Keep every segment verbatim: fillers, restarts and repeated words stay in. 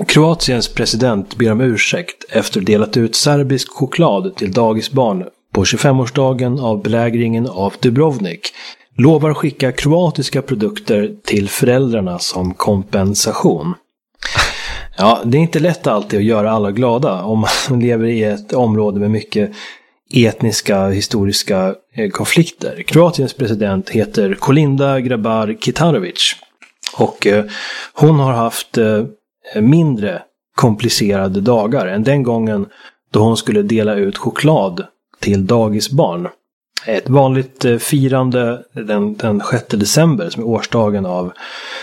Kroatiens president ber om ursäkt efter delat ut serbisk choklad till dagisbarn på tjugofemårsdagen av belägringen av Dubrovnik. Lovar skicka kroatiska produkter till föräldrarna som kompensation. Ja, det är inte lätt alltid att göra alla glada om man lever i ett område med mycket etniska historiska konflikter. Kroatiens president heter Kolinda Grabar-Kitarović och eh, hon har haft eh, mindre komplicerade dagar än den gången då hon skulle dela ut choklad till dagisbarn. Ett vanligt eh, firande den, den sjätte december som är årsdagen av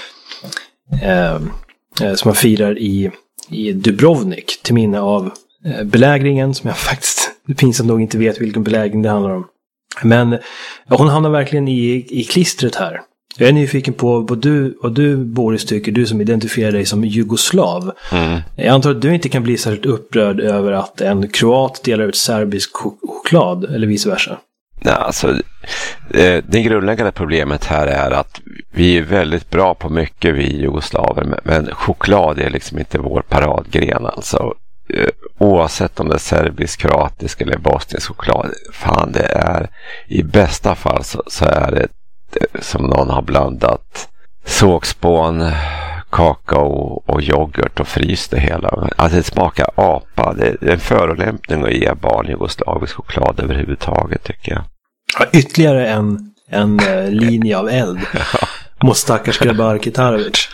eh, eh, som man firar i, i Dubrovnik till minne av eh, belägringen som jag faktiskt pinsamt nog inte vet vilken belägring det handlar om. Men ja, hon hamnar verkligen i, i klistret här. Jag är nyfiken på vad du, vad du Boris tycker, du som identifierar dig som jugoslav. Mm. Jag antar att du inte kan bli särskilt upprörd över att en kroat delar ut serbisk choklad eller vice versa. Nej, alltså, det grundläggande problemet här är att vi är väldigt bra på mycket, vi jugoslaver, men choklad är liksom inte vår paradgren alltså. Oavsett om det är serbisk, kroatisk eller bosnisk choklad, fan det är i bästa fall så, så är det som någon har blandat sågspån, kakao och yoghurt och fryst det hela. Alltså det smakar apa. Det är en förolämpning att ge barn jugoslavisk choklad överhuvudtaget tycker jag. Ja, ytterligare en, en linje av eld mot stackars Grabar-Kitarović.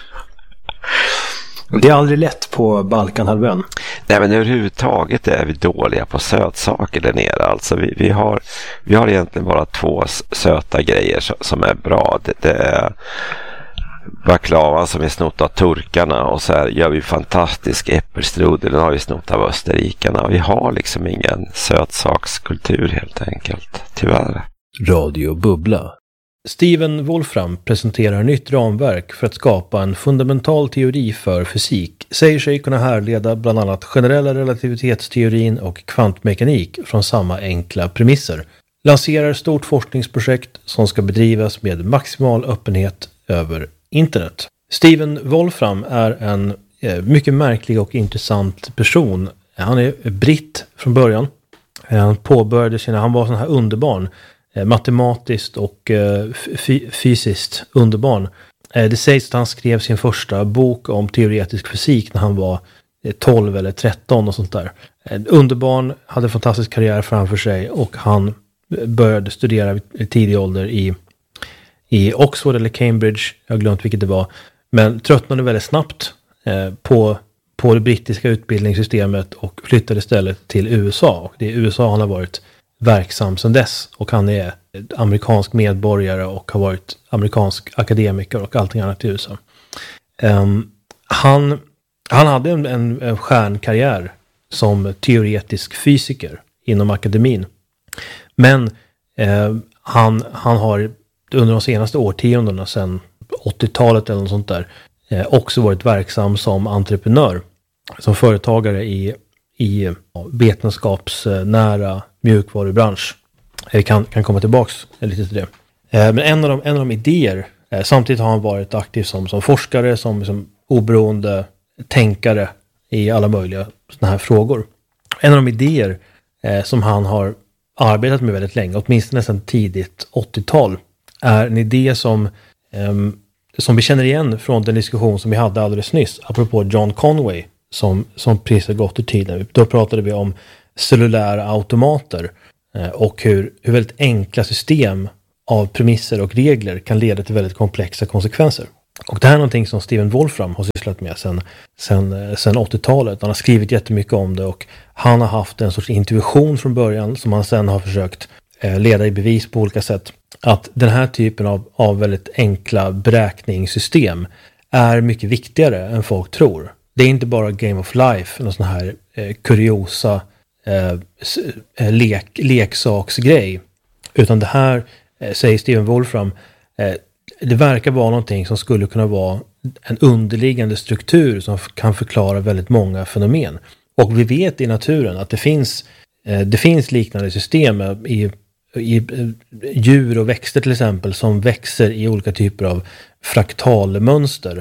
Det är aldrig lätt på Balkanhalvön. Nej, men överhuvudtaget är vi dåliga på sötsaker där nere. Alltså vi, vi, har, vi har egentligen bara två söta grejer som är bra. Det, det är baklavan som är snott av turkarna och så här gör vi fantastisk äppelstrudel. Den har vi snott av österrikarna. Vi har liksom ingen sötsakskultur helt enkelt, tyvärr. Radio Bubbla. Steven Wolfram presenterar nytt ramverk för att skapa en fundamental teori för fysik. Säger sig kunna härleda bland annat generella relativitetsteorin och kvantmekanik från samma enkla premisser. Lanserar stort forskningsprojekt som ska bedrivas med maximal öppenhet över internet. Steven Wolfram är en eh, mycket märklig och intressant person. Han är britt från början. Han påbörjade sina, han var sån här underbarn. Matematiskt och f- fysiskt underbarn. Det sägs att han skrev sin första bok om teoretisk fysik när han var tolv eller tretton och sånt där. Underbarn, hade en fantastisk karriär framför sig och han började studera i tidig ålder i, i Oxford eller Cambridge, jag har glömt vilket det var, men tröttnade väldigt snabbt på, på det brittiska utbildningssystemet och flyttade istället till U S A. Och det är U S A han har varit verksam sedan dess och han är amerikansk medborgare och har varit amerikansk akademiker och allting annat i U S A. Um, han, han hade en, en, en stjärnkarriär som teoretisk fysiker inom akademin. Men eh, han, han har under de senaste årtiondena sedan åttiotalet eller något sånt där eh, också varit verksam som entreprenör, som företagare i, i vetenskapsnära mjukvarubransch. Jag kan, kan komma tillbaks lite till det. Men en av de, en av de idéer, samtidigt har han varit aktiv som, som forskare, som, som oberoende tänkare i alla möjliga såna här frågor. En av de idéer eh, som han har arbetat med väldigt länge, åtminstone sedan tidigt åttiotal, är en idé som, eh, som vi känner igen från den diskussion som vi hade alldeles nyss, apropå John Conway, som, som precis har gått ur tiden. Då pratade vi om cellulära automater eh, och hur, hur väldigt enkla system av premisser och regler kan leda till väldigt komplexa konsekvenser. Och det här är någonting som Steven Wolfram har sysslat med sedan, sedan, sedan åttiotalet. Han har skrivit jättemycket om det och han har haft en sorts intuition från början som han sedan har försökt eh, leda i bevis på olika sätt. Att den här typen av, av väldigt enkla beräkningssystem är mycket viktigare än folk tror. Det är inte bara Game of Life, en sån här eh, kuriosa eh, lek, leksaksgrej. Utan det här, eh, säger Steven Wolfram, eh, det verkar vara någonting som skulle kunna vara en underliggande struktur som kan förklara väldigt många fenomen. Och vi vet i naturen att det finns, eh, det finns liknande system i, i djur och växter till exempel som växer i olika typer av fraktalmönster.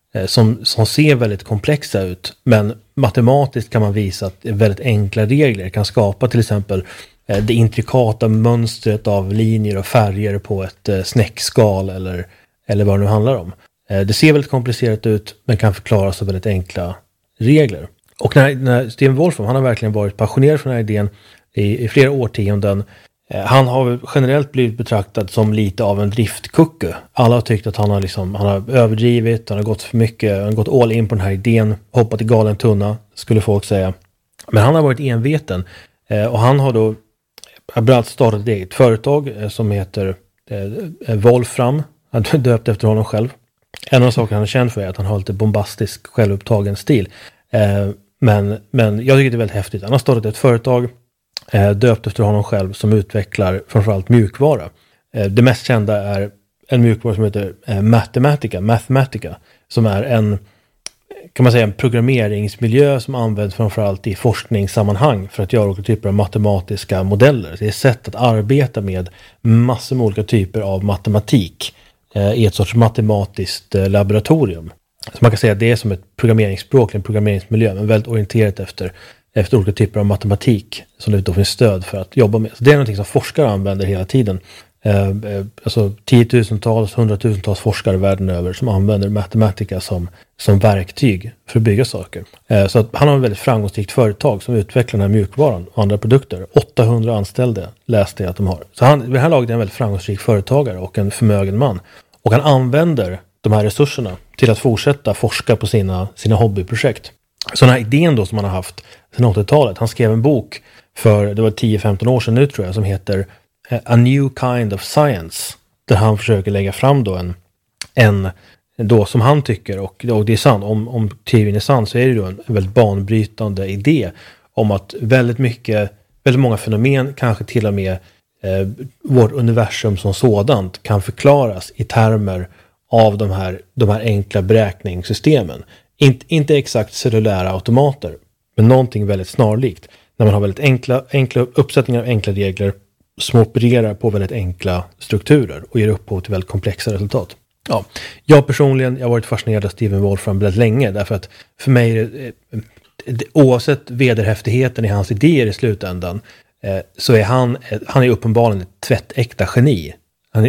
eh, som, som ser väldigt komplexa ut. Men matematiskt kan man visa att väldigt enkla regler kan skapa till exempel eh, det intrikata mönstret av linjer och färger på ett eh, snäckskal eller, eller vad det nu handlar om. Eh, det ser väldigt komplicerat ut men kan förklaras av väldigt enkla regler. Och när, när Stephen Wolfram, han har verkligen varit passionerad för den här idén i, i flera årtionden. Eh, han har generellt blivit betraktad som lite av en driftkucku. Alla har tyckt att han har, liksom, han har överdrivit, han har gått för mycket, han har gått all in på den här idén, hoppat i galen tunna, skulle folk säga. Men han har varit enveten eh, och han har då bland annat startat ett eget företag eh, som heter eh, Wolfram, han är döpt efter honom själv. En av sakerna han är känd för är att han har lite bombastisk, självupptagen stil. Eh, men, men jag tycker det är väldigt häftigt. Han har startat ett företag eh, döpt efter honom själv som utvecklar framförallt mjukvara. Eh, det mest kända är en mjukvara som heter eh, Mathematica, Mathematica, som är en, kan man säga, en programmeringsmiljö som används framförallt i forskningssammanhang för att göra olika typer av matematiska modeller. Det är ett sätt att arbeta med massor med olika typer av matematik eh, i ett sorts matematiskt eh, laboratorium. Så man kan säga att det är som ett programmeringsspråk, en programmeringsmiljö, men väldigt orienterat efter, efter olika typer av matematik som det då finns stöd för att jobba med. Så det är någonting som forskare använder hela tiden. Eh, alltså tiotusentals, hundratusentals forskare världen över som använder Mathematica som, som verktyg för att bygga saker. Eh, så att han har ett väldigt framgångsrikt företag som utvecklar den här mjukvaran och andra produkter. åttahundra anställda läste jag att de har. Så han, vid det här laget är en väldigt framgångsrik företagare och en förmögen man. Och han använder de här resurserna till att fortsätta forska på sina, sina hobbyprojekt. Så den här idén då som han har haft sedan åttiotalet, han skrev en bok för, det var tio femton år sedan nu tror jag, som heter A New Kind of Science, där han försöker lägga fram då en, en då som han tycker, och, och det är sant, om, om teorin är sann så är det då en väldigt banbrytande idé om att väldigt mycket, väldigt många fenomen, kanske till och med eh, vårt universum som sådant kan förklaras i termer av de här, de här enkla beräkningssystemen. Inte, inte exakt cellulära automater, men någonting väldigt snarlikt. När man har väldigt enkla, enkla uppsättningar av enkla regler som opererar på väldigt enkla strukturer och ger upphov till väldigt komplexa resultat. Ja, jag personligen, jag har varit fascinerad av Stephen Wolfram väldigt länge, därför att för mig är det, oavsett vederhäftigheten i hans idéer i slutändan, eh, så är han, han är uppenbarligen ett tvättäkta geni. Han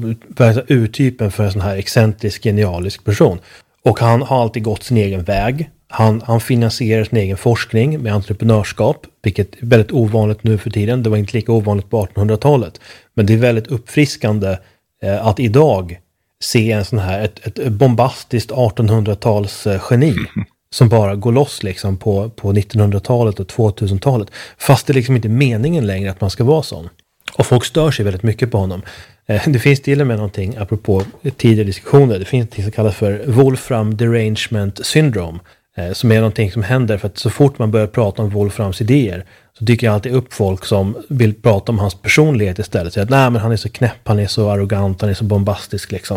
är urtypen för en sån här excentrisk, genialisk person. Och han har alltid gått sin egen väg. Han, han finansierar sin egen forskning med entreprenörskap, vilket är väldigt ovanligt nu för tiden. Det var inte lika ovanligt på artonhundratalet. Men det är väldigt uppfriskande eh, att idag se en sån här, ett, ett bombastiskt artonhundratals eh, geni som bara går loss liksom på, på nittonhundratalet och tvåtusentalet. Fast det är liksom inte meningen längre att man ska vara sån. Och folk stör sig väldigt mycket på honom. Det finns till och med någonting, apropå tidigare diskussioner, det finns något som kallas för Wolfram Derangement Syndrome, som är någonting som händer för att så fort man börjar prata om Wolframs idéer så dyker alltid upp folk som vill prata om hans personlighet istället. Säger att nej, men han är så knäpp, han är så arrogant, han är så bombastisk liksom.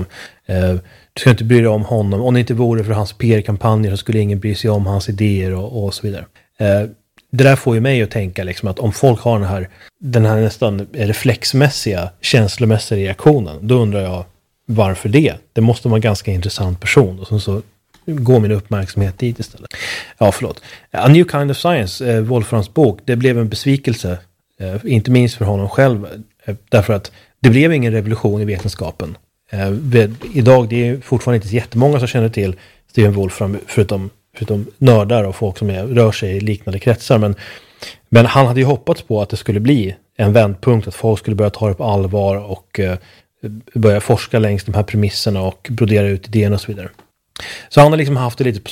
Du ska inte bry dig om honom. Om det inte vore för hans P R-kampanjer så skulle ingen bry sig om hans idéer och, och så vidare. Det där får ju mig att tänka liksom att om folk har den här, den här nästan reflexmässiga, känslomässiga reaktionen, då undrar jag varför det? Det måste vara en ganska intressant person och så, så går min uppmärksamhet dit istället. Ja, förlåt. A New Kind of Science, eh, Wolframs bok, det blev en besvikelse, eh, inte minst för honom själv, eh, därför att det blev ingen revolution i vetenskapen. Eh, ved, idag, det är fortfarande inte jättemånga som känner till Stephen Wolfram, förutom förutom nördar och folk som är, rör sig i liknande kretsar. Men, men han hade ju hoppats på att det skulle bli en vändpunkt, att folk skulle börja ta det på allvar och eh, börja forska längs de här premisserna och brodera ut idén och så vidare. Så han har liksom haft det lite på